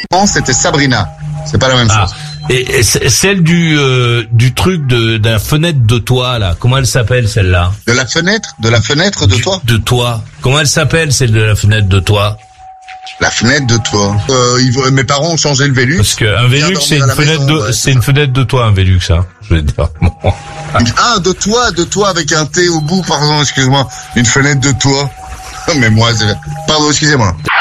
Non, c'était Sabrina. C'est pas la même chose. Et celle du truc de la fenêtre de toit là, comment elle s'appelle celle-là? De la fenêtre de toit. De toit. Comment elle s'appelle celle de la fenêtre de toit? La fenêtre de toit. Mes parents ont changé le Velux. Parce que un Velux c'est une fenêtre une fenêtre de toit, un Velux, hein. Je vais dire. Bon. De toit avec un T au bout, pardon, excuse-moi. Une fenêtre de toit. Mais moi, pardon, excusez-moi.